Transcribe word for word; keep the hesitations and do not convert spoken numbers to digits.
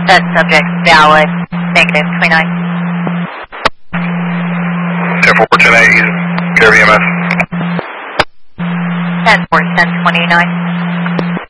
That subject valid, negative twenty-nine. ten four ten eight, care of E M S. ten four ten twenty-nine.